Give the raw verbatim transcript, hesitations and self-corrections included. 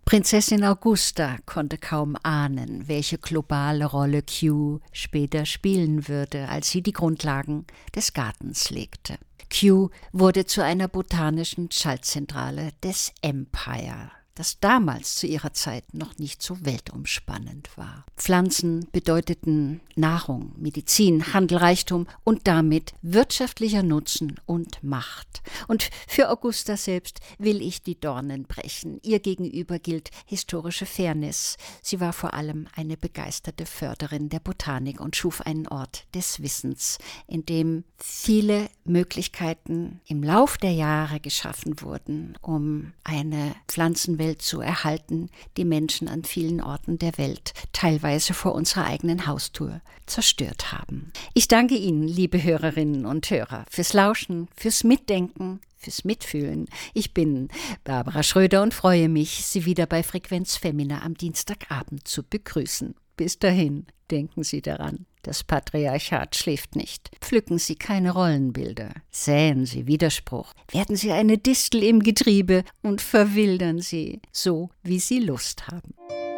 Prinzessin Augusta konnte kaum ahnen, welche globale Rolle Kew später spielen würde, als sie die Grundlagen des Gartens legte. Kew wurde zu einer botanischen Schaltzentrale des Empire, das damals zu ihrer Zeit noch nicht so weltumspannend war. Pflanzen bedeuteten Nahrung, Medizin, Handel, Reichtum und damit wirtschaftlicher Nutzen und Macht. Und für Augusta selbst will ich die Dornen brechen. Ihr gegenüber gilt historische Fairness. Sie war vor allem eine begeisterte Förderin der Botanik und schuf einen Ort des Wissens, in dem viele Möglichkeiten im Lauf der Jahre geschaffen wurden, um eine Pflanzenwelt zu erhalten, die Menschen an vielen Orten der Welt, teilweise vor unserer eigenen Haustür, zerstört haben. Ich danke Ihnen, liebe Hörerinnen und Hörer, fürs Lauschen, fürs Mitdenken, fürs Mitfühlen. Ich bin Barbara Schröder und freue mich, Sie wieder bei Frequenz Femina am Dienstagabend zu begrüßen. Bis dahin, denken Sie daran, das Patriarchat schläft nicht. Pflücken Sie keine Rollenbilder, säen Sie Widerspruch, werden Sie eine Distel im Getriebe und verwildern Sie, so wie Sie Lust haben.